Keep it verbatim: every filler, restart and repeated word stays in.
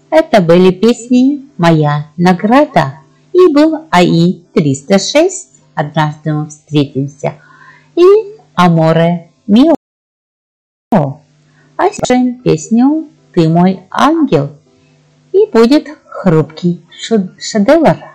Это были песни «Моя награда» и был АИ триста шесть «Однажды мы встретимся» и «Аморе мио». А сейчас песню «Ты мой ангел» и будет хрупкий шедевр.